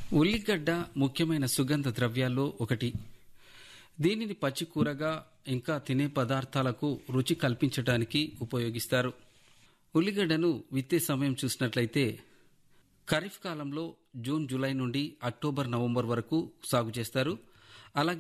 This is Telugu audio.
ఉల్లిగడ్డ ముఖ్యమైన సుగంధ ద్రవ్యాల్లో ఒకటి. దీనిని పచ్చి కూరగా ఇంకా తినే పదార్థాలకు రుచి కల్పించడానికి ఉపయోగిస్తారు. ఉల్లిగడ్డను విత్తే సమయం చూసినట్లయితే ఖరీఫ్ కాలంలో జూన్ జూలై నుండి అక్టోబర్ నవంబర్ వరకు సాగు చేస్తారు. అలాగే